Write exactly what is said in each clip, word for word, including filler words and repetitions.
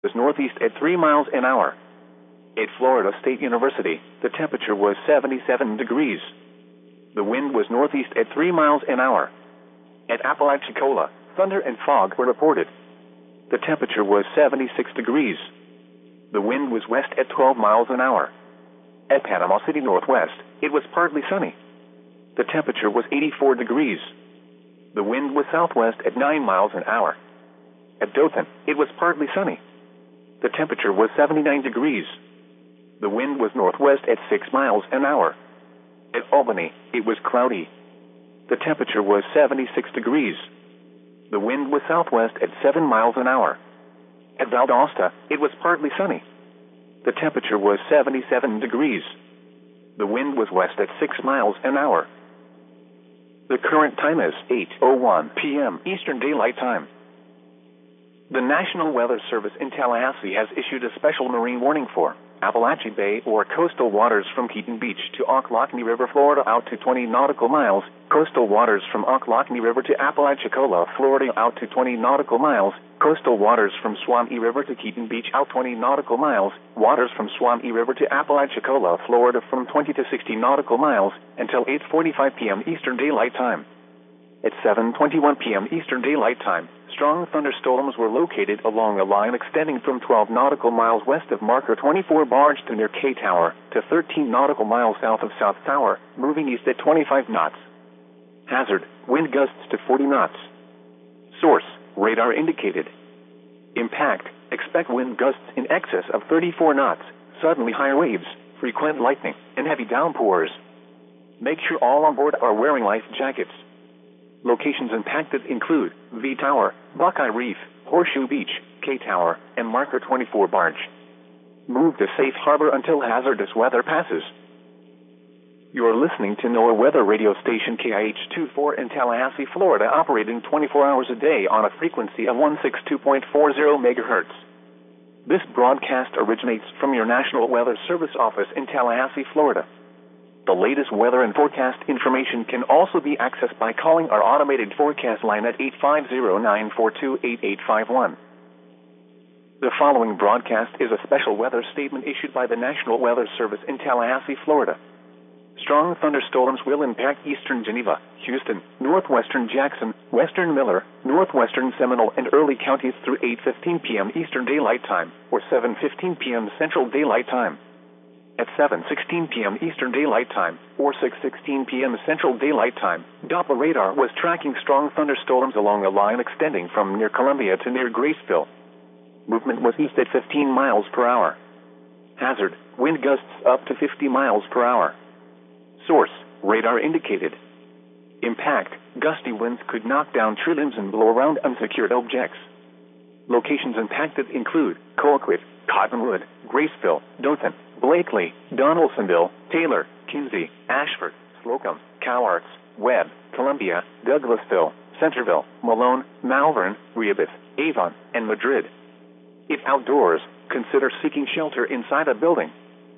was northeast at three miles an hour. At Florida State University, the temperature was seventy-seven degrees. The wind was northeast at three miles an hour. At Apalachicola, thunder and fog were reported. The temperature was seventy-six degrees. The wind was west at twelve miles an hour. At Panama City Northwest, it was partly sunny. The temperature was eighty-four degrees. The wind was southwest at nine miles an hour. At Dothan, it was partly sunny. The temperature was seventy-nine degrees. The wind was northwest at six miles an hour. At Albany, it was cloudy. The temperature was seventy-six degrees. The wind was southwest at seven miles an hour. At Valdosta, it was partly sunny. The temperature was seventy-seven degrees. The wind was west at six miles an hour. The current time is eight oh one p m Eastern Daylight Time. The National Weather Service in Tallahassee has issued a special marine warning for Appalachia Bay or coastal waters from Keaton Beach to Ocklawaha River, Florida out to twenty nautical miles, coastal waters from Ocklawaha River to Apalachicola, Florida out to twenty nautical miles, coastal waters from Swanee River to Keaton Beach out twenty nautical miles, waters from Swanee River to Apalachicola, Florida from twenty to sixty nautical miles, until eight forty-five p m Eastern Daylight Time. At seven twenty-one p m Eastern Daylight Time, strong thunderstorms were located along a line extending from twelve nautical miles west of Marker twenty-four Barge to near K Tower, to thirteen nautical miles south of South Tower, moving east at twenty-five knots. Hazard, wind gusts to forty knots. Source, radar indicated. Impact, expect wind gusts in excess of thirty-four knots, suddenly higher waves, frequent lightning, and heavy downpours. Make sure all on board are wearing life jackets. Locations impacted include V Tower, Buckeye Reef, Horseshoe Beach, K Tower, and Marker twenty-four Barge. Move to safe harbor until hazardous weather passes. You're listening to NOAA Weather Radio Station K I H twenty-four in Tallahassee, Florida, operating twenty-four hours a day on a frequency of one sixty-two point four zero megahertz. This broadcast originates from your National Weather Service office in Tallahassee, Florida. The latest weather and forecast information can also be accessed by calling our automated forecast line at eight five zero, nine four two, eight eight five one. The following broadcast is a special weather statement issued by the National Weather Service in Tallahassee, Florida. Strong thunderstorms will impact eastern Geneva, Houston, northwestern Jackson, western Miller, northwestern Seminole, and early counties through eight fifteen p m Eastern Daylight Time, or seven fifteen p m Central Daylight Time. At seven sixteen p m Eastern Daylight Time, or six sixteen p m Central Daylight Time, Doppler radar was tracking strong thunderstorms along a line extending from near Columbia to near Graceville. Movement was east at fifteen miles per hour. Hazard, wind gusts up to fifty miles per hour. Source, radar indicated. Impact, gusty winds could knock down tree limbs and blow around unsecured objects. Locations impacted include Colquitt, Cottonwood, Graceville, Dothan, Blakely, Donaldsonville, Taylor, Kinsey, Ashford, Slocum, Cowarts, Webb, Columbia, Douglasville, Centerville, Malone, Malvern, Rehoboth, Avon, and Madrid. If outdoors, consider seeking shelter inside a building.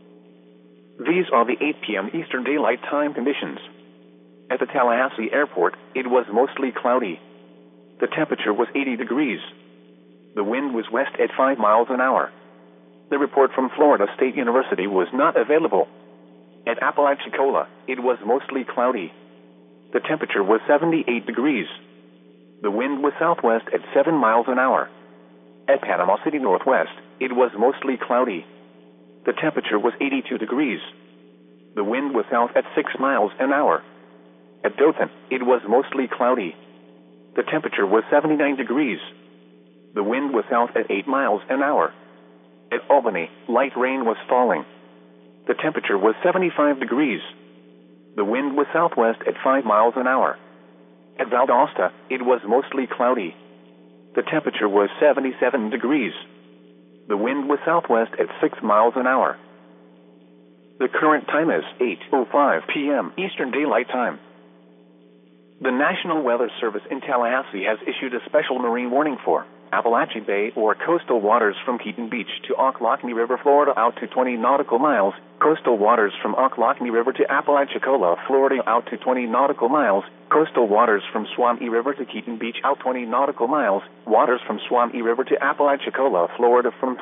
These are the eight p m Eastern Daylight Time conditions. At the Tallahassee Airport, it was mostly cloudy. The temperature was eighty degrees. The wind was west at five miles an hour. The report from Florida State University was not available. At Apalachicola, it was mostly cloudy. The temperature was seventy-eight degrees. The wind was southwest at seven miles an hour. At Panama City Northwest, it was mostly cloudy. The temperature was eighty-two degrees. The wind was south at six miles an hour. At Dothan, it was mostly cloudy. The temperature was seventy-nine degrees. The wind was south at eight miles an hour. At Albany, light rain was falling. The temperature was seventy-five degrees. The wind was southwest at five miles an hour. At Valdosta, it was mostly cloudy. The temperature was seventy-seven degrees. The wind was southwest at six miles an hour. The current time is eight oh five p m Eastern Daylight Time. The National Weather Service in Tallahassee has issued a special marine warning for Apalachee Bay or coastal waters from Keaton Beach to Ocklawahamie River, Florida out to twenty nautical miles, coastal waters from Ocklawahamie River to Apalachicola, Florida out to twenty nautical miles, coastal waters from Swanee River to Keaton Beach out twenty nautical miles, waters from Swanee River to Apalachicola, Florida from